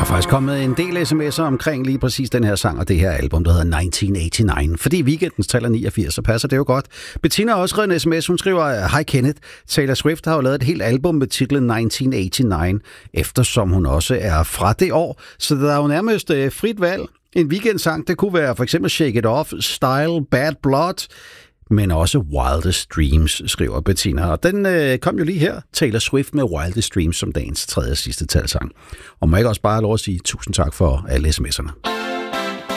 faktisk kommet en del sms'er omkring lige præcis den her sang og det her album, der hedder 1989. Fordi weekendens taler 89, så passer det jo godt. Bettina har også skrevet en sms, hun skriver: Hej Kenneth, Taylor Swift har jo lavet et helt album med titlen 1989, eftersom hun også er fra det år. Så der er jo nærmest frit valg. En weekendsang, det kunne være for eksempel Shake It Off, Style, Bad Blood, men også Wildest Dreams, skriver Bettina. Og den kom jo lige her, Taylor Swift med Wildest Dreams som dagens tredje og sidste talsang. Og må jeg ikke også bare have lov at sige tusind tak for alle sms'erne.